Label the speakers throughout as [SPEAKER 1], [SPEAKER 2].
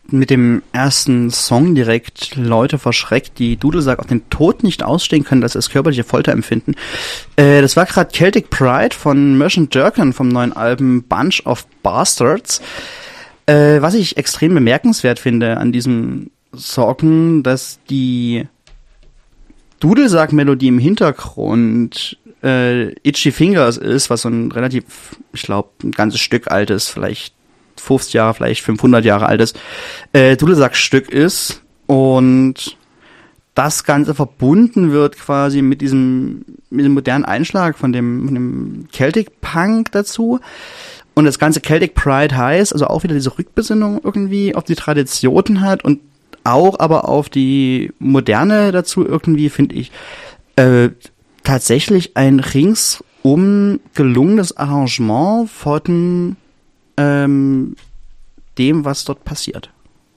[SPEAKER 1] mit dem ersten Song direkt Leute verschreckt, die Dudelsack auf den Tod nicht ausstehen können, dass sie es körperliche Folter empfinden. Das war gerade Celtic Pride von Merchant Durkan vom neuen Album Bunch of Bastards. Was ich extrem bemerkenswert finde an diesem Song, dass die Dudelsack-Melodie im Hintergrund Itchy Fingers ist, was so ein relativ, ich glaube, ein ganzes Stück altes, vielleicht 50 Jahre, vielleicht 500 Jahre altes Dudelsack-Stück ist und das Ganze verbunden wird quasi mit diesem modernen Einschlag von dem Celtic Punk dazu. Und das ganze Celtic Pride heißt, also auch wieder diese Rückbesinnung irgendwie auf die Traditionen hat und auch aber auf die Moderne dazu irgendwie, finde ich, tatsächlich ein ringsum gelungenes Arrangement von dem, was dort passiert.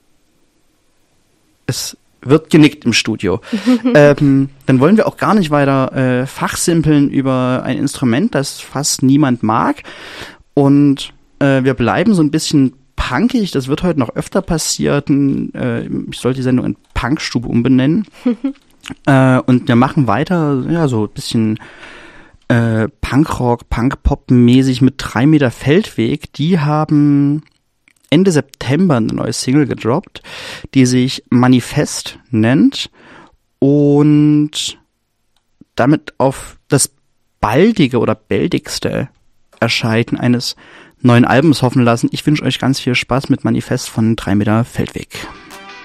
[SPEAKER 1] Es wird genickt im Studio. Dann wollen wir auch gar nicht weiter fachsimpeln über ein Instrument, das fast niemand mag. Und wir bleiben so ein bisschen punkig. Das wird heute noch öfter passieren. Ich sollte die Sendung in Punkstube umbenennen. Und wir machen weiter, ja, so ein bisschen Punkrock, Punkpop-mäßig mit 3 Meter Feldweg. Die haben Ende September eine neue Single gedroppt, die sich Manifest nennt und damit auf das baldige oder bäldigste Erscheinen eines neuen Albums hoffen lassen. Ich wünsche euch ganz viel Spaß mit Manifest von 3 Meter Feldweg.